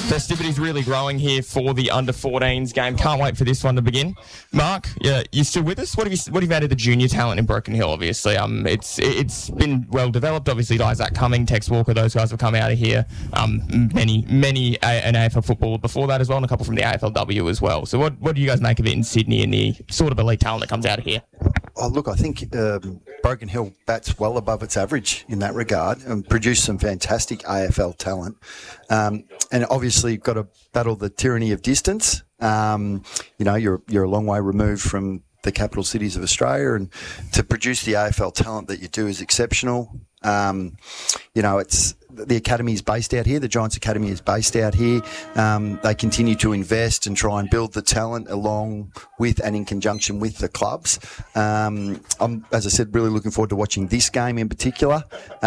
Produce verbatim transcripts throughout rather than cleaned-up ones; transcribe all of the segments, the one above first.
Festivities really growing here for the under fourteens game. Can't wait for this one to begin. Mark, yeah, you still with us? What have you What have you added the junior talent in Broken Hill? Obviously, um, it's it's been well developed. Obviously, Isaac Cumming, Tex Walker, those guys have come out of here. Um, many many a- an A F L football before that as well, and a couple from the A F L W as well. So, what what do you guys make of it in Sydney and the sort of elite talent that comes out of here? Oh, look, I think um, Broken Hill bats well above its average in that regard and produced some fantastic A F L talent. Um, and obviously, you've got to battle the tyranny of distance. Um, you know, you're you're a long way removed from the capital cities of Australia, and to produce the A F L talent that you do is exceptional. Um, you know, it's the academy is based out here. The Giants Academy is based out here. Um, they continue to invest and try and build the talent along with and in conjunction with the clubs. Um, I'm, as I said, really looking forward to watching this game in particular,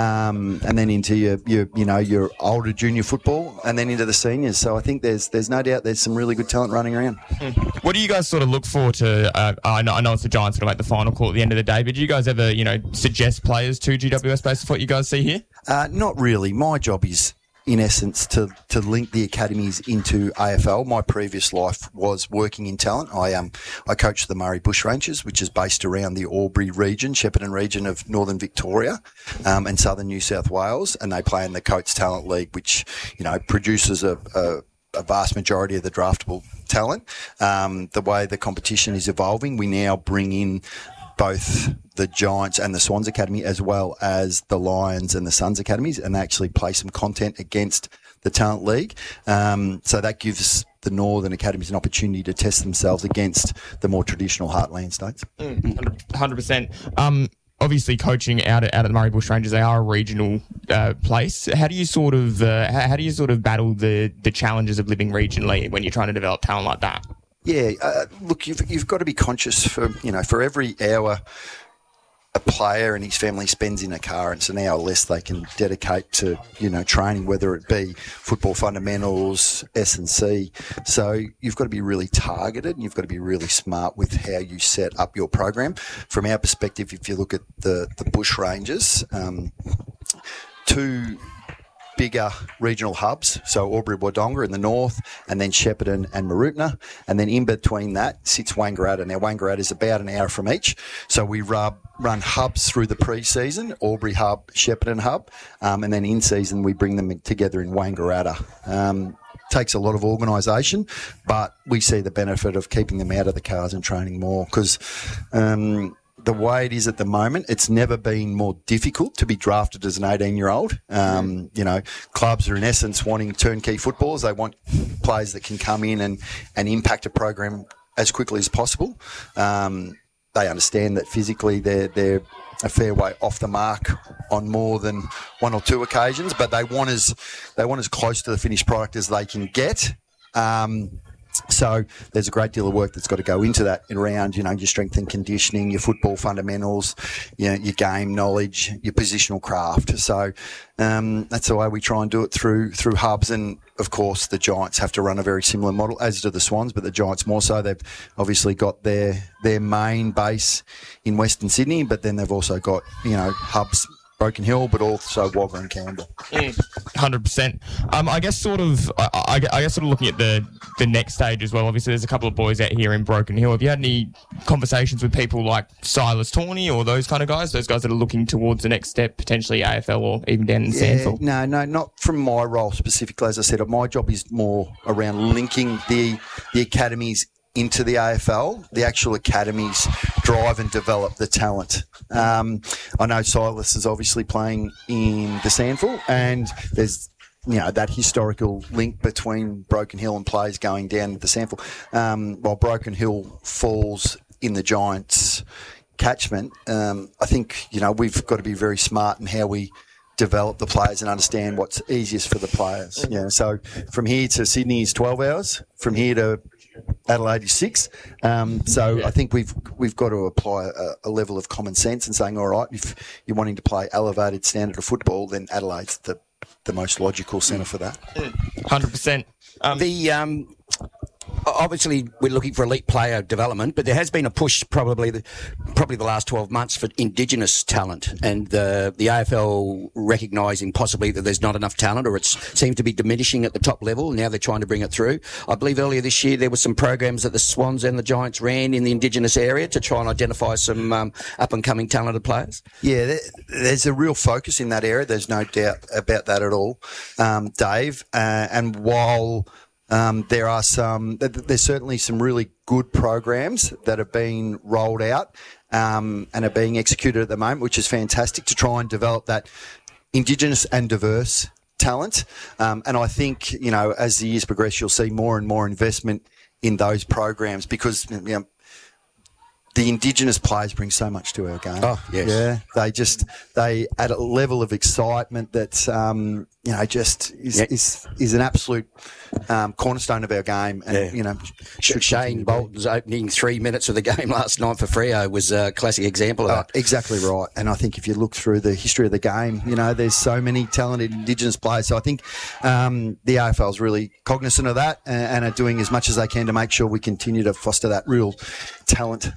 um, and then into your, your, you know, your older junior football, and then into the seniors. So I think there's there's no doubt there's some really good talent running around. What do you guys sort of look for to? Uh, I know I know it's the Giants going to make the final call at the end of the day, but do you guys ever, you know, suggest players to G W S based on what you guys see here? Uh, not really. My job is, in essence, to, to link the academies into A F L. My previous life was working in talent. I um I coached the Murray Bushrangers, which is based around the Albury region, Shepparton region of northern Victoria, um, and southern New South Wales, and they play in the Coates Talent League, which, you know, produces a, a a vast majority of the draftable talent. Um, the way the competition is evolving, we now bring in both the Giants and the Swans Academy, as well as the Lions and the Suns Academies, and actually play some content against the Talent League. Um, so that gives the Northern Academies an opportunity to test themselves against the more traditional heartland states. Mm, one hundred percent. Um, obviously, coaching out at, out at the Murray Bushrangers, they are a regional uh, place. How do you sort of uh, how, how do you sort of battle the the challenges of living regionally when you're trying to develop talent like that? Yeah, uh, look, you've you've got to be conscious for, you know, for every hour a player and his family spends in a car, it's an hour less they can dedicate to, you know, training, whether it be football fundamentals, S and C. So you've got to be really targeted, and you've got to be really smart with how you set up your program. From our perspective, if you look at the the Bush Rangers, um, two bigger regional hubs, so Albury Wodonga in the north, and then Shepparton and Mooroopna, and then in between that sits Wangaratta. Now Wangaratta is about an hour from each, so we rub, run hubs through the pre-season, Albury hub, Shepparton hub, um, and then in season we bring them together in Wangaratta. Um, takes a lot of organisation, but we see the benefit of keeping them out of the cars and training more, because um, the way it is at the moment, it's never been more difficult to be drafted as an eighteen-year-old. Um, you know, clubs are in essence wanting turnkey footballers. They want players that can come in and, and impact a program as quickly as possible. Um, they understand that physically they're they're a fair way off the mark on more than one or two occasions, but they want as they want as close to the finished product as they can get. Um, So there's a great deal of work that's got to go into that around, you know, your strength and conditioning, your football fundamentals, you know, your game knowledge, your positional craft. So um, that's the way we try and do it through through hubs. And, of course, the Giants have to run a very similar model, as do the Swans, but the Giants more so. They've obviously got their their main base in Western Sydney, but then they've also got, you know, hubs Broken Hill, but also Wagga and Canberra. Mm, one hundred percent. Um, I guess sort of, I, I, I guess sort of looking at the, the next stage as well, obviously there's a couple of boys out here in Broken Hill. Have you had any conversations with people like Silas Tawney or those kind of guys, those guys that are looking towards the next step, potentially A F L or even down in yeah, Sandford? No, no, not from my role specifically. As I said, my job is more around linking the the academies into the A F L. The actual academies drive and develop the talent. Um, I know Silas is obviously playing in the Sandford, and there's, you know, that historical link between Broken Hill and players going down to the Sandford. Um, while Broken Hill falls in the Giants' catchment, um, I think, you know, we've got to be very smart in how we develop the players and understand what's easiest for the players. Yeah. So from here to Sydney is twelve hours. From here to Adelaide is six. Um, so yeah. I think we've we've got to apply a, a level of common sense and saying, all right, if you're wanting to play elevated standard of football, then Adelaide's the the most logical centre for that. one hundred percent. Um, the um, obviously we're looking for elite player development, but there has been a push probably the, probably the last twelve months for Indigenous talent, and the the A F L recognising possibly that there's not enough talent, or it seems to be diminishing at the top level. Now they're trying to bring it through. I believe earlier this year there were some programs that the Swans and the Giants ran in the Indigenous area to try and identify some um, up and coming talented players. Yeah, there, there's a real focus in that area. There's no doubt about that at all, um, Dave. Uh, and while Um, there are some, there's certainly some really good programs that are being rolled out um, and are being executed at the moment, which is fantastic to try and develop that Indigenous and diverse talent. Um, and I think, you know, as the years progress, you'll see more and more investment in those programs because, you know, the Indigenous players bring so much to our game. Oh, yes. Yeah. They just, they add a level of excitement that, um, you know, just is, yeah. is, is an absolute, um, cornerstone of our game. And, Yeah. you know, Shane Bolton's opening three minutes of the game last night for Freo was a classic example of Oh, that. exactly right. And I think if you look through the history of the game, you know, there's so many talented Indigenous players. So I think um, the A F L is really cognizant of that and, and are doing as much as they can to make sure we continue to foster that real talent.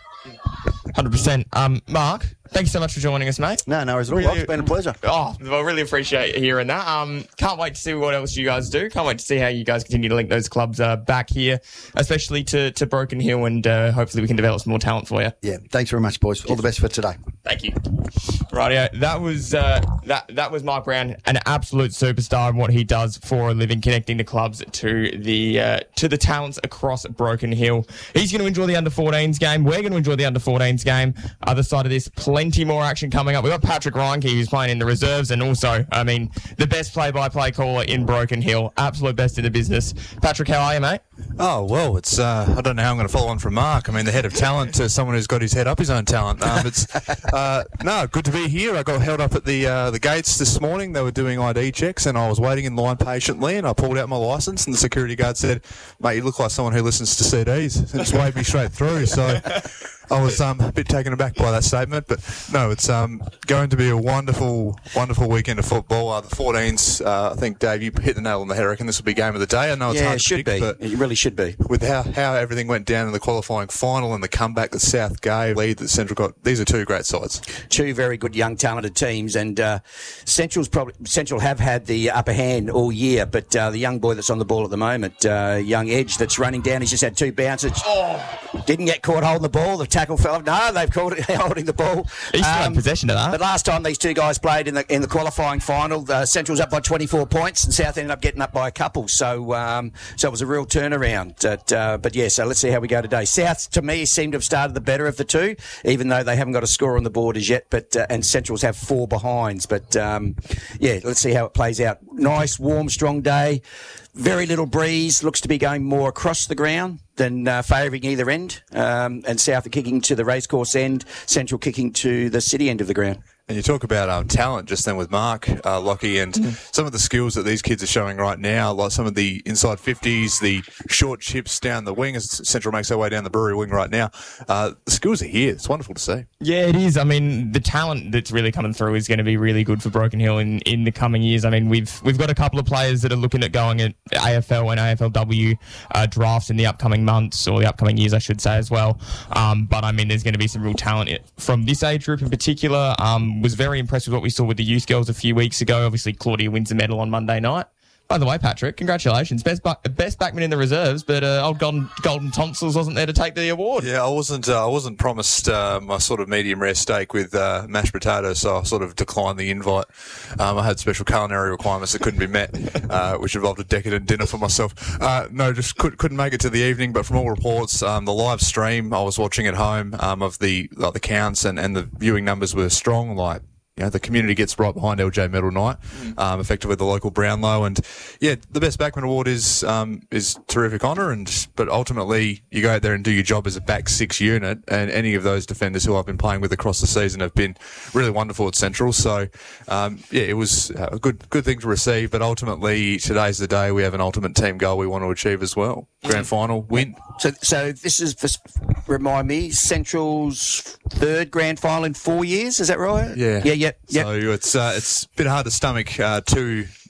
one hundred percent. Um, Mark, thank you so much for joining us, mate. No, no worries at all. Really- It's been a pleasure. Oh, well, really appreciate hearing that. Um, can't wait to see what else you guys do. Can't wait to see how you guys continue to link those clubs uh, back here, especially to, to Broken Hill, and uh, hopefully we can develop some more talent for you. Yeah, thanks very much, boys. All the best for today. Thank you. Rightio, that was uh, that that was Mark Brown, an absolute superstar in what he does for a living, connecting the clubs to the uh, to the talents across Broken Hill. He's going to enjoy the under fourteens game. We're going to enjoy the under fourteens game. Other side of this, plenty more action coming up. We've got Patrick Reinke, who's playing in the reserves, and also, I mean, the best play-by-play caller in Broken Hill, absolute best in the business. Patrick, how are you, mate? Oh, well, it's uh, I don't know how I'm going to follow on from Mark. I mean, the head of talent to someone who's got his head up his own talent. Um, it's uh, no, good to be here. I got held up at the uh, the gates this morning. They were doing I D checks, and I was waiting in line patiently, and I pulled out my licence, and the security guard said, mate, you look like someone who listens to C Ds, and just waved me straight through. So I was um, a bit taken aback by that statement, but no, it's um, going to be a wonderful, wonderful weekend of football. Uh, the fourteens, uh, I think, Dave, you hit the nail on the head. I reckon this will be game of the day. I know it's Yeah, hard it to should predict, be. but It really should be. with how, how everything went down in the qualifying final and the comeback that South gave, lead that Central got, these are two great sides. Two very good young talented teams, and uh, Central's probably Central have had the upper hand all year, but uh, the young boy that's on the ball at the moment, uh, young Edge that's running down, he's just had two bounces. Oh. Didn't get caught holding the ball. The tackle fell off. No, they've caught it holding the ball. He's still in possession of that. But last time these two guys played in the in the qualifying final, uh, Central's up by twenty-four points, and South ended up getting up by a couple. So um, so it was a real turnaround. But, uh, but yeah, so let's see how we go today. South, to me, seem to have started the better of the two, even though they haven't got a score on the board as yet. But uh, and Central's have four behinds. But um, yeah, let's see how it plays out. Nice, warm, strong day. Very little breeze. Looks to be going more across the ground than uh, favouring either end. Um, and South are kicking to the racecourse end. Central kicking to the city end of the ground. And you talk about um, talent just then with Mark, uh, Lockie, and mm. some of the skills that these kids are showing right now, like some of the inside fifties, the short chips down the wing as Central makes their way down the Brewery wing right now. Uh, the skills are here. It's wonderful to see. Yeah, it is. I mean, the talent that's really coming through is going to be really good for Broken Hill in, in the coming years. I mean, we've we've got a couple of players that are looking at going at A F L and A F L W uh, drafts in the upcoming months, or the upcoming years, I should say, as well. Um, but, I mean, there's going to be some real talent from this age group in particular. Um, was very impressed with what we saw with the youth girls a few weeks ago. Obviously, Claudia wins the medal on Monday night. By the way, Patrick, congratulations. Best bu- best backman in the reserves, but uh, old Golden, Golden Tonsils wasn't there to take the award. Yeah, I wasn't uh, I wasn't promised uh, my sort of medium rare steak with uh, mashed potatoes, so I sort of declined the invite. Um, I had special culinary requirements that couldn't be met, uh, which involved a decadent dinner for myself. Uh, no, just could, couldn't make it to the evening, but from all reports, um, the live stream I was watching at home um, of the like the counts and, and the viewing numbers were strong, like, you know, the community gets right behind L J Medal Night, um, effectively the local Brownlow, and yeah, the Best Backman Award is um, is terrific honour, and but ultimately you go out there and do your job as a back six unit, and any of those defenders who I've been playing with across the season have been really wonderful at Central. So um, yeah, it was a good good thing to receive, but ultimately today's the day. We have an ultimate team goal we want to achieve as well. Grand final win. So, so this is, for, remind me, Central's third grand final in four years. Is that right? Yeah, yeah, yeah. yeah. So it's uh, it's a bit hard to stomach uh, two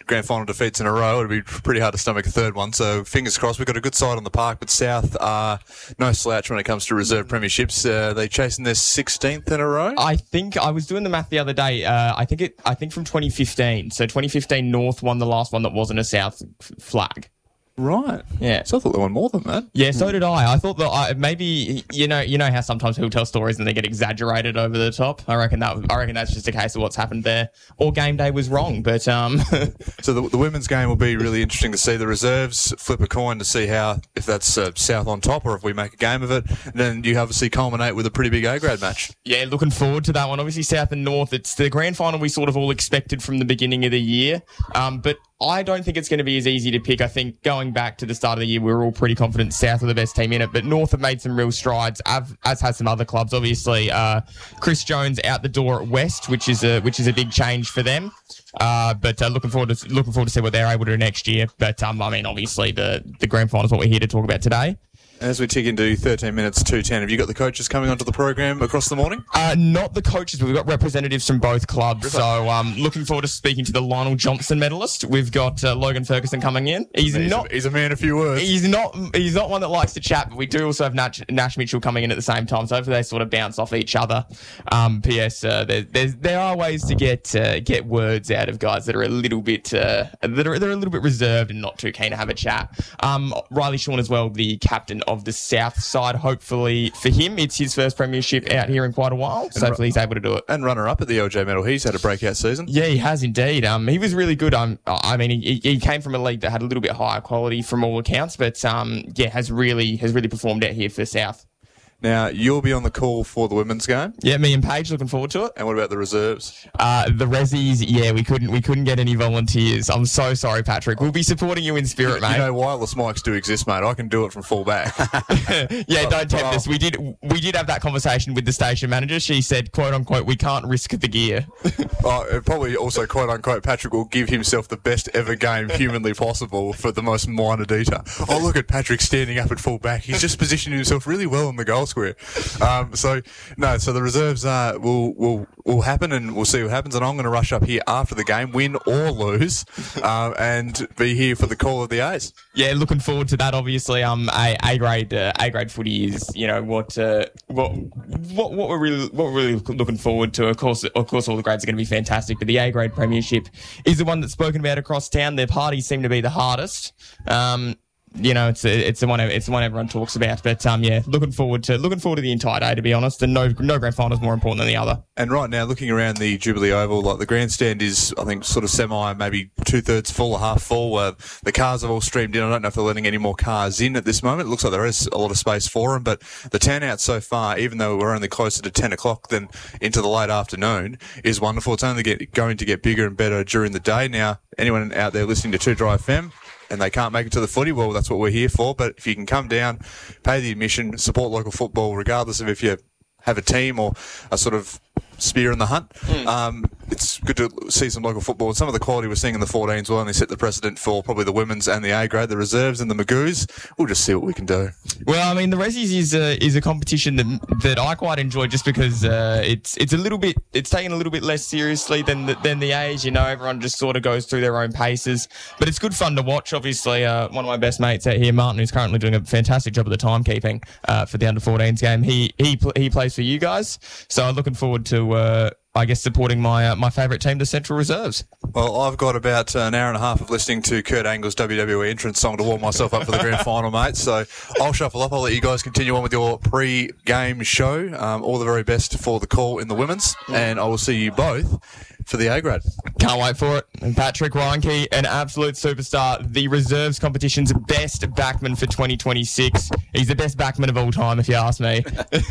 grand final defeats in a row. It'd be pretty hard to stomach a third one. So fingers crossed. We've got a good side on the park, but South are no slouch when it comes to reserve premierships. Uh, they chasing their sixteenth in a row. I think I was doing the math the other day. Uh, I think it. I think from twenty fifteen. So twenty fifteen North won the last one that wasn't a South f- flag. Right. Yeah. So I thought they won more than that. Yeah, so did I. I thought that I, maybe you know you know how sometimes people tell stories and they get exaggerated over the top. I reckon that I reckon that's just a case of what's happened there. Or game day was wrong, but um. So the, the women's game will be really interesting to see. The reserves flip a coin to see how if that's uh, South on top or if we make a game of it. And then you obviously culminate with a pretty big A grade match. Yeah, looking forward to that one. Obviously, South and North. It's the grand final we sort of all expected from the beginning of the year, um, but. I don't think it's going to be as easy to pick. I think going back to the start of the year, we were all pretty confident South were the best team in it, but North have made some real strides, as has some other clubs. Obviously, uh, Chris Jones out the door at West, which is a which is a big change for them. Uh, but uh, looking forward to looking forward to see what they're able to do next year. But um, I mean, obviously, the the grand final is what we're here to talk about today. As we tick into thirteen minutes to ten, have you got the coaches coming onto the program across the morning? Uh, not the coaches, but we've got representatives from both clubs. So um, looking forward to speaking to the Lionel Johnson medalist. We've got uh, Logan Ferguson coming in. He's, he's not. A, he's a man of few words. He's not. He's not one that likes to chat. But we do also have Nash, Nash Mitchell coming in at the same time. So hopefully they sort of bounce off each other. Um, P S. Uh, there, there's there are ways to get uh, get words out of guys that are a little bit uh, that are they're a little bit reserved and not too keen to have a chat. Um, Riley Shawn as well, the captain of the South side. Hopefully for him, it's his first premiership out here in quite a while. So hopefully he's able to do it. And runner-up at the L J medal. He's had a breakout season. Yeah, he has indeed. Um, he was really good. Um, I mean, he, he came from a league that had a little bit higher quality from all accounts, but um, yeah, has really has really performed out here for South. Now, you'll be on the call for the women's game. Yeah, me and Paige looking forward to it. And what about the reserves? Uh, the Rezzies, yeah, we couldn't we couldn't get any volunteers. I'm so sorry, Patrick. We'll be supporting you in spirit, you, mate. You know, wireless mics do exist, mate. I can do it from full back. yeah, don't tempt us. We did we did have that conversation with the station manager. She said, quote unquote, we can't risk the gear. Oh, and probably also, quote unquote, Patrick will give himself the best ever game humanly possible for the most minor detail. Oh, look at Patrick standing up at full back. He's just positioned himself really well in the goal square. Um, so no, so the reserves uh, will will will happen, and we'll see what happens. And I'm going to rush up here after the game, win or lose, uh, and be here for the call of the A's. Yeah, looking forward to that. Obviously, um, a A grade uh, A grade footy is you know what uh, what what what we're really what we're really looking forward to. Of course, of course, all the grades are going to be fantastic, but the A grade premiership is the one that's spoken about across town. Their parties seem to be the hardest. Um, You know, it's it's the one it's the one everyone talks about. But um, yeah, looking forward to looking forward to the entire day, to be honest. And no no grand final is more important than the other. And right now, looking around the Jubilee Oval, like the grandstand is, I think, sort of semi, maybe two thirds full or half full. Uh, the cars have all streamed in. I don't know if they're letting any more cars in at this moment. It looks like there is a lot of space for them, but the turnout so far, even though we're only closer to ten o'clock than into the late afternoon, is wonderful. It's only get, going to get bigger and better during the day. Now, anyone out there listening to Two Dry F M, and they can't make it to the footy, well, that's what we're here for. But if you can come down, pay the admission, support local football, regardless of if you have a team or a sort of spear in the hunt, mm. um, it's good to see some local football. And some of the quality we're seeing in the fourteens will only set the precedent for probably the women's and the A grade, the reserves and the Magoos. We'll just see what we can do. Well, I mean, the Rezzies is a, is a competition that that I quite enjoy just because uh, it's it's a little bit it's taken a little bit less seriously than the, than the A's. You know, everyone just sort of goes through their own paces, but it's good fun to watch. Obviously, uh, one of my best mates out here, Martin, who's currently doing a fantastic job of the timekeeping uh, for the under fourteens game. He he pl- he plays for you guys, so I'm looking forward to. Uh, I guess supporting my uh, my favourite team, the Central Reserves. Well, I've got about an hour and a half of listening to Kurt Angle's W W E entrance song to warm myself up for the grand final, mate. So I'll shuffle up. I'll let you guys continue on with your pre-game show. Um, all the very best for the call in the women's, and I will see you both for the A grade. Can't wait for it. And Patrick Reinke, an absolute superstar, the Reserves competition's best backman for twenty twenty-six. He's the best backman of all time, if you ask me.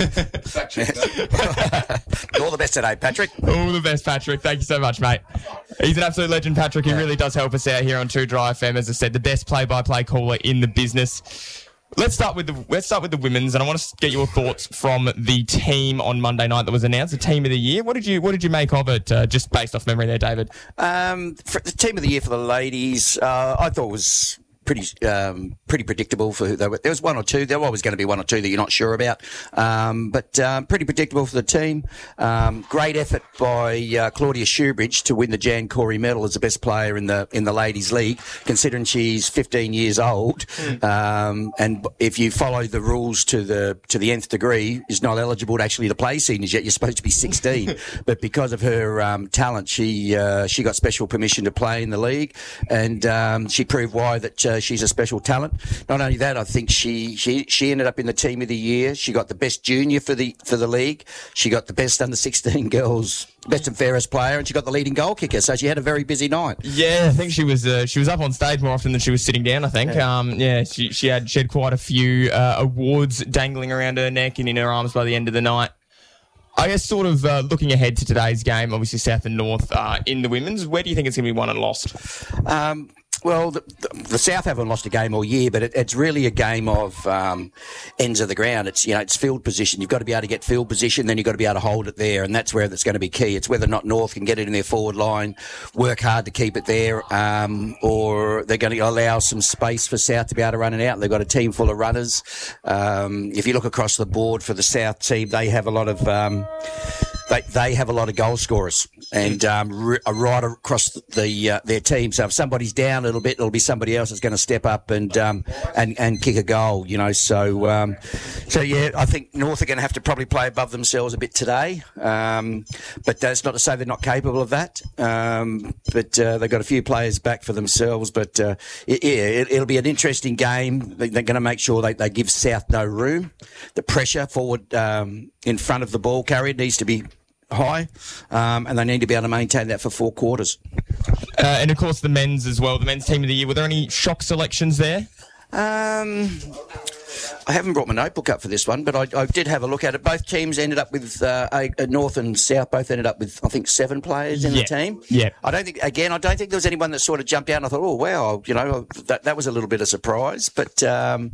All the best today, Patrick. All the best, Patrick. Thank you so much, mate. He's an absolute legend, Patrick. He really does help us out here on Two Dry F M. As I said, the best play-by-play caller in the business. Let's start with the let's start with the women's, and I want to get your thoughts from the team on Monday night that was announced, the team of the year. What did you what did you make of it, uh, just based off memory there, David? Um, for the team of the year for the ladies, uh, I thought it was pretty um, pretty predictable for who they were. There was one or two. There were always going to be one or two that you're not sure about, um, but um, pretty predictable for the team. Um, great effort by uh, Claudia Shoebridge to win the Jan Corey medal as the best player in the in the ladies' league, considering she's fifteen years old. Mm. Um, and if you follow the rules to the to the nth degree, is not eligible to actually to play seniors yet. You're supposed to be sixteen, but because of her um, talent, she uh, she got special permission to play in the league, and um, she proved why that uh, she's a special talent. Not only that, I think she, she she ended up in the team of the year. She got the best junior for the for the league. She got the best under sixteen girls, best and fairest player, and she got the leading goal kicker. So she had a very busy night. Yeah, I think she was uh, she was up on stage more often than she was sitting down. I think. Yeah, um, yeah she she had she had quite a few uh, awards dangling around her neck and in her arms by the end of the night. I guess sort of uh, looking ahead to today's game, obviously South and North uh, in the women's, where do you think it's going to be won and lost? Um, well, the, the South haven't lost a game all year, but it, it's really a game of um, ends of the ground. It's, you know, it's field position. You've got to be able to get field position, then you've got to be able to hold it there, and that's where that's going to be key. It's whether or not North can get it in their forward line, work hard to keep it there, um, or they're going to allow some space for South to be able to run it out. They've got a team full of runners. Um, if you look across the board for the South team, they have a lot of... Um, They, they have a lot of goal scorers, and um, r- right across the uh, their team. So if somebody's down a little bit, it'll be somebody else that's going to step up and um, and and kick a goal. You know, so um, so yeah, I think North are going to have to probably play above themselves a bit today. Um, but that's not to say they're not capable of that. Um, but uh, they've got a few players back for themselves. But uh, it, yeah, it, it'll be an interesting game. They're going to make sure they, they give South no room. The pressure forward um, in front of the ball carrier needs to be high, um, and they need to be able to maintain that for four quarters. Uh, and of course the men's as well, the men's team of the year. Were there any shock selections there? Um, I haven't brought my notebook up for this one, but I, I did have a look at it. Both teams ended up with, uh, a, a North and South both ended up with, I think, seven players in yeah. the team. Yeah. I don't think, again, I don't think there was anyone that sort of jumped out and I thought, oh, wow, you know, that, that was a little bit of surprise, but, um,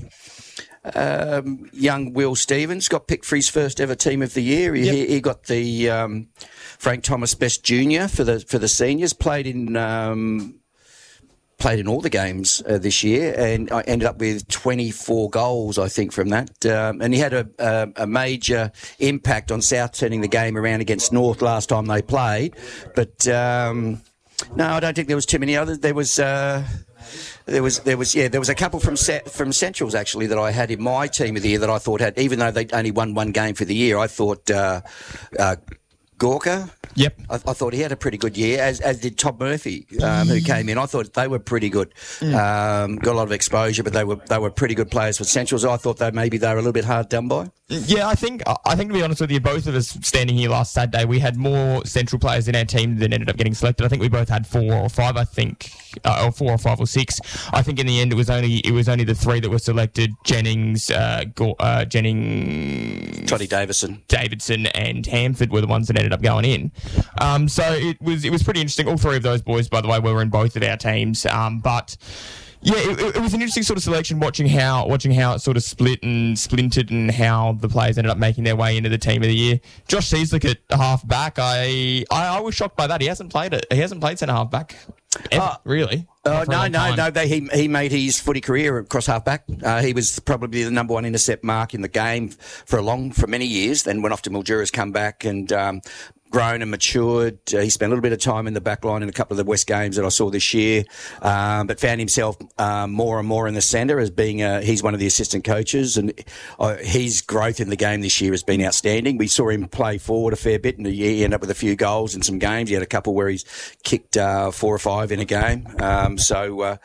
Um, young Will Stevens got picked for his first ever team of the year. He, Yep. he got the um, Frank Thomas Best Junior for the for the seniors. Played in um, played in all the games uh, this year, and I ended up with twenty-four goals, I think, from that. Um, and he had a, a, a major impact on South turning the game around against North last time they played. But um, no, I don't think there was too many others. There was. Uh, There was, there was, yeah, there was a couple from from Centrals actually that I had in my team of the year that I thought had, even though they only won one game for the year, I thought uh, uh, Gorka. Yep. I, I thought he had a pretty good year, as as did Tom Murphy, um, who came in. I thought they were pretty good. Mm. Um, got a lot of exposure, but they were they were pretty good players for Centrals. I thought they maybe they were a little bit hard done by. Yeah, I think I think to be honest with you, both of us standing here last Saturday, we had more Central players in our team than ended up getting selected. I think we both had four or five. I think, uh, or four or five or six. I think in the end it was only it was only the three that were selected: Jennings, uh, Go- uh, Jennings, Toddy Davison, Davidson, and Hamford were the ones that ended up going in. Um, so it was it was pretty interesting. All three of those boys, by the way, were in both of our teams. Um, but. Yeah, it, it was an interesting sort of selection watching how watching how it sort of split and splintered and how the players ended up making their way into the team of the year. Josh Seaslick at half back, I, I I was shocked by that. He hasn't played it. He hasn't played centre half back, ever, uh, really. Uh, no, no, no. They, he he made his footy career across half back. Uh, he was probably the number one intercept mark in the game for a long for many years. Then went off to Mildura's, come back and. Um, grown and matured. Uh, he spent a little bit of time in the back line in a couple of the West games that I saw this year, um, but found himself um, more and more in the centre as being uh, he's one of the assistant coaches, and uh, his growth in the game this year has been outstanding. We saw him play forward a fair bit, and he ended up with a few goals in some games. He had a couple where he's kicked uh, four or five in a game. Um, so uh,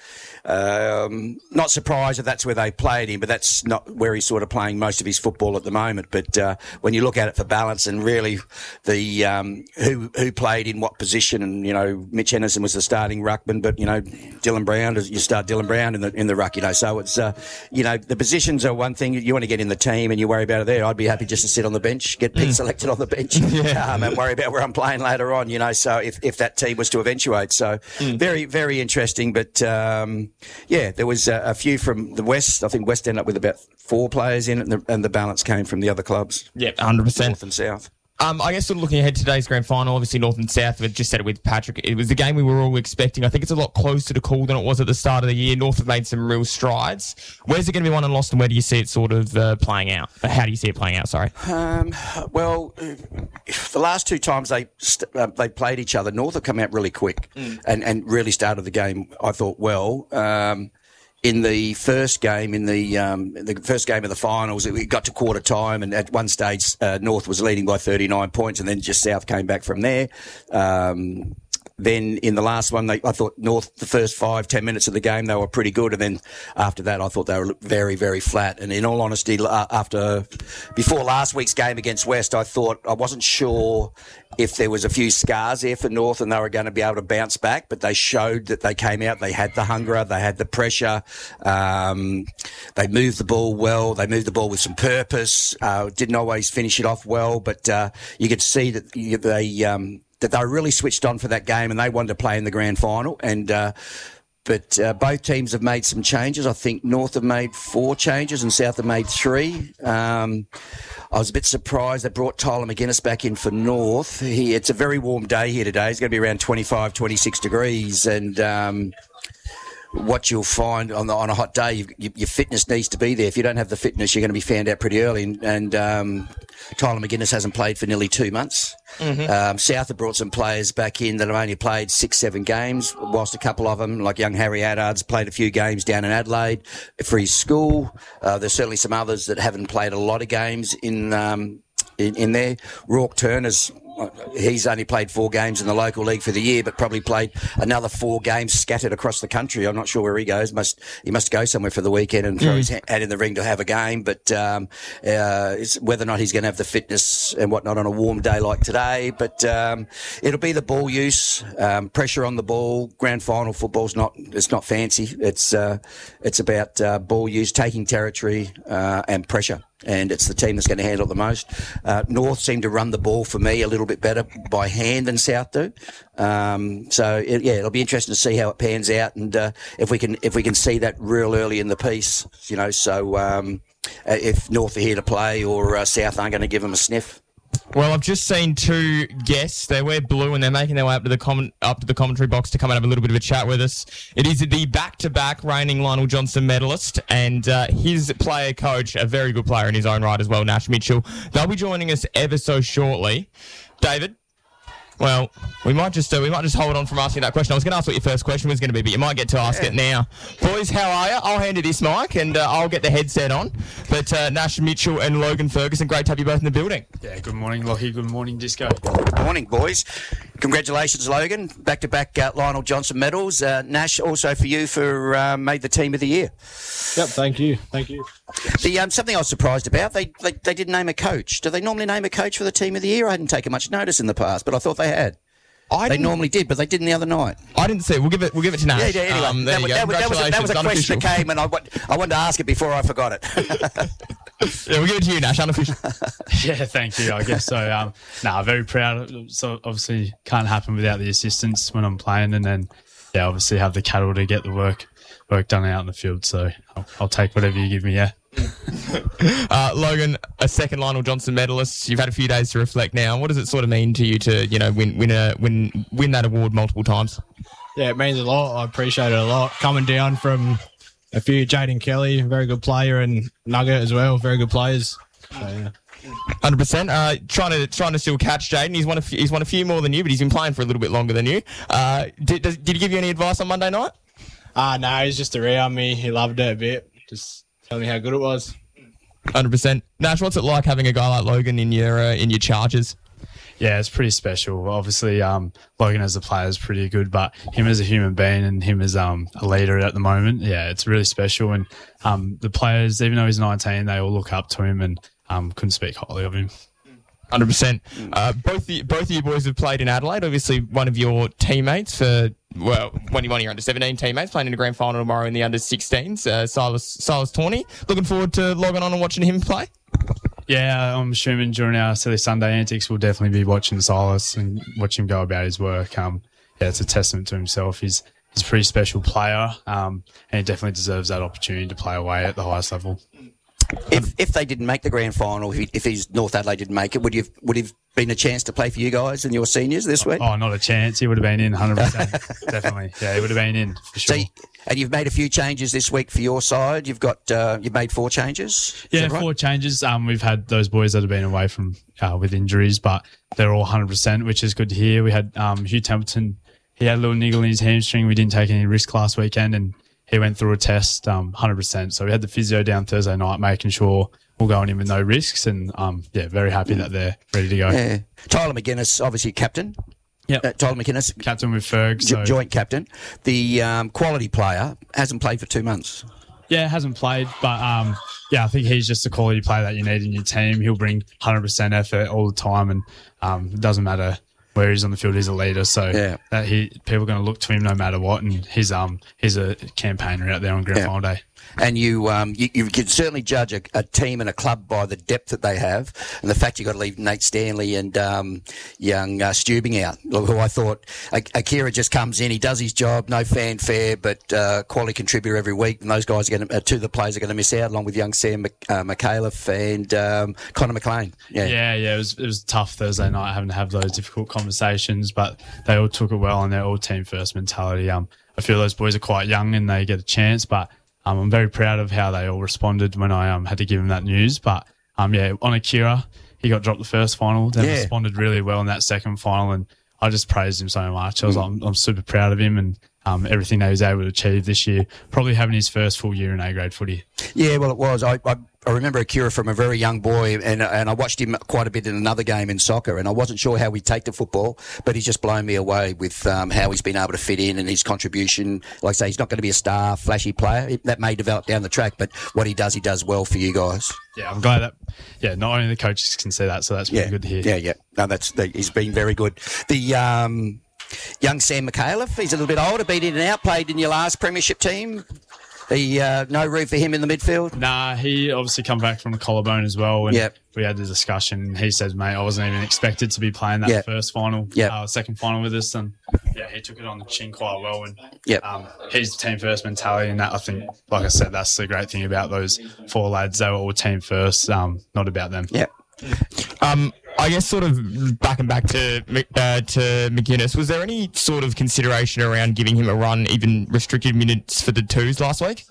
um, not surprised that that's where they played him, but that's not where he's sort of playing most of his football at the moment. But uh, when you look at it for balance and really the um, who who played in what position, and you know Mitch Henderson was the starting ruckman, but you know Dylan Brown, you start Dylan Brown in the in the ruck, you know. So it's uh, you know the positions are one thing. You want to get in the team and you worry about it there. I'd be happy just to sit on the bench, get Pete mm. selected on the bench, yeah. um, and worry about where I'm playing later on. You know, so if if that team was to eventuate, so mm. very very interesting. But um, yeah, there was a, a few from the West. I think West ended up with about four players in it, and the, and the balance came from the other clubs. Yeah, one hundred percent North and South. Um, I guess sort of looking ahead to today's grand final, obviously North and South, we've just said it with Patrick, it was the game we were all expecting. I think it's a lot closer to call than it was at the start of the year. North have made some real strides. Where's it going to be won and lost, and where do you see it sort of uh, playing out? How do you see it playing out, sorry? Um, well, uh, the last two times they st- uh, they played each other, North have come out really quick mm. and, and really started the game, I thought, well. Um, In the first game, in the um, the first game of the finals, it got to quarter time, and at one stage, uh, North was leading by thirty-nine points, and then just South came back from there. Um, then in the last one, they, I thought North, the first five, ten minutes of the game, they were pretty good, and then after that, I thought they were very, very flat. And in all honesty, after before last week's game against West, I thought I wasn't sure if there was a few scars there for North and they were going to be able to bounce back, but they showed that they came out, they had the hunger, they had the pressure, um, they moved the ball well, they moved the ball with some purpose, uh, didn't always finish it off well, but uh, you could see that they um, that they were really switched on for that game and they wanted to play in the grand final. And uh, But uh, both teams have made some changes. I think North have made four changes and South have made three. Um, I was a bit surprised they brought Tyler McGuinness back in for North. He, it's a very warm day here today. It's going to be around twenty-five, twenty-six degrees. And um, what you'll find on, the, on a hot day, you, you, your fitness needs to be there. If you don't have the fitness, you're going to be found out pretty early. And, and um, Tyler McGuinness hasn't played for nearly two months. Mm-hmm. Um, South have brought some players back in that have only played six, seven games, whilst a couple of them, like young Harry Addard's, played a few games down in Adelaide for his school. Uh, there's certainly some others that haven't played a lot of games in um, in, in there. Rourke Turner's, he's only played four games in the local league for the year, but probably played another four games scattered across the country. I'm not sure where he goes. Must he must go somewhere for the weekend and throw mm. his hat in the ring to have a game. But um, uh, it's whether or not he's going to have the fitness and whatnot on a warm day like today. But um, it'll be the ball use, um, pressure on the ball. Grand final football's not it's not fancy. It's uh, it's about uh, ball use, taking territory, uh, and pressure. And it's the team that's going to handle it the most. Uh, North seem to run the ball for me a little bit better by hand than South do. Um, so it, yeah, it'll be interesting to see how it pans out, and uh, if we can if we can see that real early in the piece, you know. So um, if North are here to play, or uh, South aren't going to give them a sniff. Well, I've just seen two guests. They wear blue and they're making their way up to the comment, up to the commentary box to come and have a little bit of a chat with us. It is the back-to-back reigning Lionel Johnson medalist and uh, his player coach, a very good player in his own right as well, Nash Mitchell. They'll be joining us ever so shortly. David? Well, we might just uh, we might just hold on from asking that question. I was going to ask what your first question was going to be, but you might get to ask yeah. it now. Boys, how are you? I'll hand you this mic and uh, I'll get the headset on. But uh, Nash Mitchell and Logan Ferguson, great to have you both in the building. Yeah, good morning, Lockie. Good morning, Disco. Good morning, boys. Congratulations, Logan. Back-to-back uh, Lionel Johnson medals. Uh, Nash, also for you for uh, made the team of the year. Yep, thank you. Thank you. The um, something I was surprised about, they, they they didn't name a coach. Do they normally name a coach for the team of the year? I hadn't taken much notice in the past, but I thought they had. I they normally did, but they didn't the other night. I didn't see it. We'll give it. We'll give it to Nash. Yeah, yeah. Anyway, um, that, that, that, was a, that was a question that came, and I, I wanted to ask it before I forgot it. Yeah, we'll give it to you, Nash. Unofficial. Yeah, thank you. I guess so. Um, no, nah, very proud. So obviously can't happen without the assistants when I'm playing, and then yeah, obviously have the cattle to get the work work done out in the field. So I'll, I'll take whatever you give me. Yeah. uh, Logan, a second Lionel Johnson medalist. You've had a few days to reflect now. What does it sort of mean to you to, you know, win win a win win that award multiple times? Yeah, it means a lot. I appreciate it a lot. Coming down from a few, Jaden Kelly, very good player, and Nugget as well, very good players. So, yeah. Hundred percent. Uh, trying to trying to still catch Jaden. He's won a few, he's won a few more than you, but he's been playing for a little bit longer than you. Uh, did does, did he give you any advice on Monday night? Ah, uh, no, he's just around me. He loved it a bit. Just telling me how good it was. Hundred percent. Nash, what's it like having a guy like Logan in your uh, in your charges? Yeah, it's pretty special. Obviously, um, Logan as a player is pretty good, but him as a human being and him as um, a leader at the moment, yeah, it's really special. And um, the players, even though he's nineteen, they all look up to him and um, couldn't speak highly of him. Hundred uh, percent. Both the, both of you boys have played in Adelaide. Obviously, one of your teammates for well, one of your under seventeen teammates playing in the grand final tomorrow in the under sixteens. Uh, Silas Silas Tawney. Looking forward to logging on and watching him play. Yeah, I'm assuming during our Silly Sunday antics, we'll definitely be watching Silas and watch him go about his work. Um, yeah, it's a testament to himself. He's he's a pretty special player, um, and he definitely deserves that opportunity to play away at the highest level. If if they didn't make the grand final, if, he, if he's North Adelaide didn't make it, would you have, would have been a chance to play for you guys and your seniors this week? Oh, not a chance. He would have been in one hundred percent. Definitely. Yeah, he would have been in for sure. So, and you've made a few changes this week for your side. You've got uh, you've made four changes. Is Yeah, that right? four changes. Um, we've had those boys that have been away from uh, with injuries, but they're all one hundred percent, which is good to hear. We had um, Hugh Templeton. He had a little niggle in his hamstring. We didn't take any risk last weekend, and he went through a test um, one hundred percent. So we had the physio down Thursday night, making sure we're going in with no risks, and um, yeah, very happy that they're ready to go. Yeah. Tyler McGuinness, obviously captain. Yep. Uh, Tyler McGuinness, Captain with Ferg. jo- So, joint captain. The um, quality player hasn't played for two months. yeah, hasn't played, but um, yeah, I think he's just the quality player that you need in your team. He'll bring one hundred percent effort all the time, and um, it doesn't matter where he's on the field, he's a leader. So Yeah. that he people are going to look to him no matter what, and he's um he's a campaigner out there on grand Yeah. final day. And you, um, you, you can certainly judge a, a team and a club by the depth that they have, and the fact you've got to leave Nate Stanley and um, young uh, Stubing out, who I thought Ak- Akira just comes in, he does his job, no fanfare, but uh, quality contributor every week. And those guys are going to, uh, two of the players are going to miss out, along with young Sam Mc, uh, McAuliffe and um, Connor McLean. Yeah. Yeah, yeah, it was it was tough Thursday night having to have those difficult conversations, but they all took it well, and they're all team first mentality. Um, I feel those boys are quite young and they get a chance, but um, I'm very proud of how they all responded when I um had to give them that news. But um, yeah, on Akira, he got dropped the first final, then Yeah. responded really well in that second final, and I just praised him so much. I was I'm, I'm super proud of him and um everything that he was able to achieve this year. Probably having his first full year in A grade footy. Yeah, well, it was. I, I, I remember Akira from a very young boy, and and I watched him quite a bit in another game in soccer, and I wasn't sure how he'd take the football, but he's just blown me away with um, how he's been able to fit in and his contribution. Like I say, he's not going to be a star, flashy player. It- That may develop down the track, but what he does, he does well for you guys. Yeah, I'm glad that yeah, not only the coaches can see that, so that's really Yeah, good to hear. yeah, yeah. No, that's the, he's been very good. The um, young Sam McAuliffe, he's a little bit older, been in and out, played in your last premiership team. The uh, no room for him in the midfield. Nah, he obviously come back from a collarbone as well. And Yep. we had the discussion. He said, mate, I wasn't even expected to be playing that Yep. first final, Yep. uh, second final with us. And yeah, he took it on the chin quite well. And Yep. um, his team first mentality. And that, I think, like I said, that's the great thing about those four lads. They were all team first, um, not about them. Yeah. Um, I guess sort of back and back to Mc- uh, to McGuinness, was there any sort of consideration around giving him a run, even restricted minutes for the twos last week?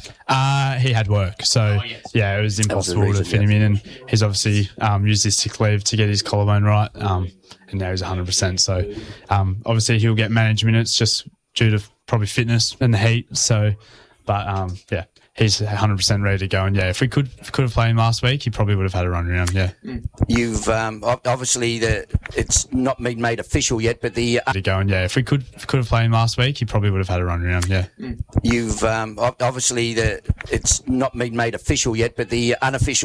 Uh, he had work, so yeah, it was was the impossible reason, to fit him in. And he's obviously um, used his sick leave to get his collarbone right, um, and now he's one hundred percent. So um, obviously he'll get managed minutes just due to probably fitness and the heat. So, but um, yeah, he's one hundred percent ready to go. And yeah, if we could if we could have played him last week, he probably would have had a run around. Yeah, You've um, ob- obviously the it's not been made official yet, but the uh, to go. And yeah, if we could if we could have played him last week, he probably would have had a run around. Yeah. you've um, ob- obviously the it's not been made official yet, but the unofficial.